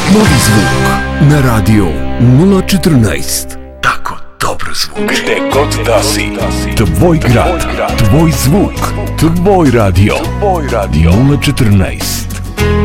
Novi zvuk na radio 014. Tako dobro zvuči. Gde god da si. Tvoj grad, tvoj zvuk, tvoj radio 014.